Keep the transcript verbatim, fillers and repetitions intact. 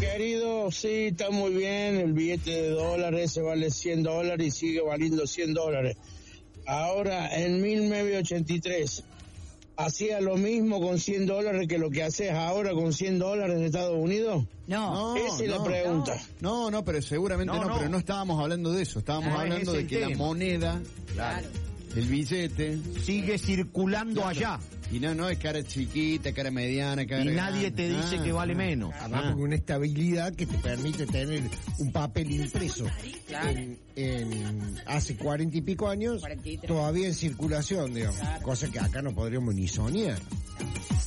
querido, sí, está muy bien, el billete de dólares, ese vale cien dólares y sigue valiendo cien dólares. Ahora, en mil novecientos ochenta y tres, ¿hacía lo mismo con cien dólares que lo que haces ahora con cien dólares en Estados Unidos? No. No, Esa es no, la pregunta. No, no, pero seguramente no, No, no. pero no estábamos hablando de eso, estábamos No, hablando ese de es que el la tema. moneda, Claro. el billete, Sigue circulando Claro. allá. y no, no es cara chiquita, cara mediana, cara Y nadie grande. te dice Ah, que vale ah. menos. Además, Ah. con una estabilidad que te permite tener un papel impreso Claro. en, en hace cuarenta y pico años, cuarenta y tres. todavía en circulación, digamos. Claro. Cosa que acá no podríamos ni soñar.